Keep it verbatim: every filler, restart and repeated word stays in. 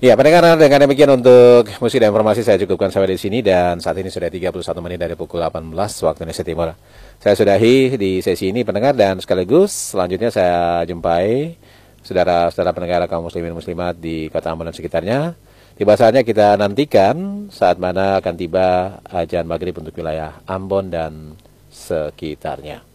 Ya, pendengar, dengan demikian untuk musik dan informasi saya cukupkan sampai di sini, dan saat ini sudah tiga puluh satu menit dari pukul delapan belas waktu Indonesia Timur. Saya sudahi di sesi ini pendengar, dan sekaligus selanjutnya saya jumpai saudara-saudara pendengar kaum muslimin muslimat di Kota Ambon dan sekitarnya. Tiba saatnya kita nantikan saat mana akan tiba azan maghrib untuk wilayah Ambon dan sekitarnya.